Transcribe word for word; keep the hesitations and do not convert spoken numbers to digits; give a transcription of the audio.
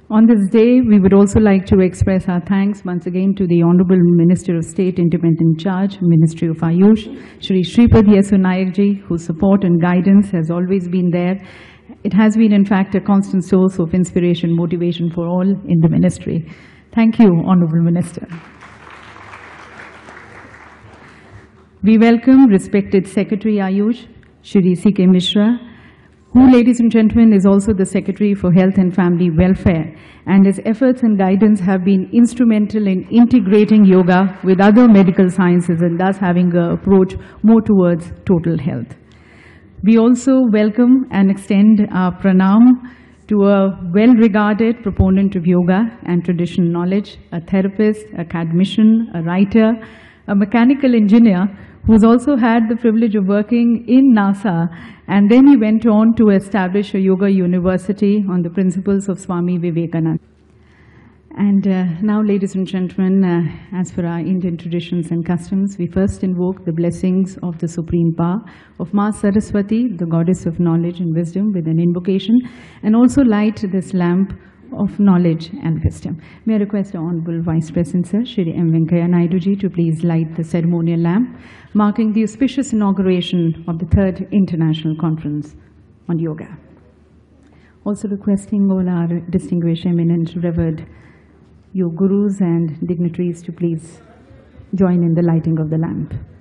On this day, we would also like to express our thanks once again to the Honorable Minister of State, Independent Charge, Ministry of Ayush, Shri Shripad Yesu Nayak ji, whose support and guidance has always been there. It has been, in fact, a constant source of inspiration, motivation for all in the ministry. Thank you, Honorable Minister. We welcome respected Secretary Ayush, Shri C K Mishra, who, ladies and gentlemen, is also the Secretary for Health and Family Welfare, and his efforts and guidance have been instrumental in integrating yoga with other medical sciences and thus having an approach more towards total health. We also welcome and extend our pranam to a well-regarded proponent of yoga and traditional knowledge, a therapist, academician, a writer, a mechanical engineer, who's also had the privilege of working in NASA, and then he went on to establish a yoga university on the principles of Swami Vivekananda. And uh, now, ladies and gentlemen, uh, as per our Indian traditions and customs, we first invoke the blessings of the Supreme Power of Ma Saraswati, the goddess of knowledge and wisdom, with an invocation, and also light this lamp of knowledge and wisdom. May I request the Honorable Vice President, Sir, Shri M. Venkaiah Naidu ji, to please light the ceremonial lamp, marking the auspicious inauguration of the third International Conference on Yoga. Also requesting all our distinguished, eminent, revered Yoga gurus and dignitaries to please join in the lighting of the lamp.